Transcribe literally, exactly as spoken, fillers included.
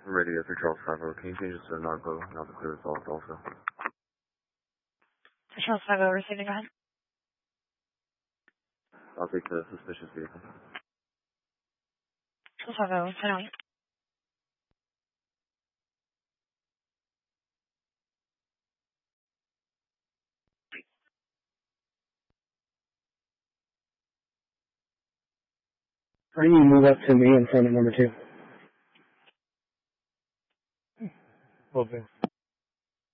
Radio three Charles five oh. Can you change this to non-code, not the clear results also? Charles five oh, receiving, go ahead. I'll take the suspicious vehicle. Charles five oh, ten oh eight. Why don't you move up to me in front of number two? Will do.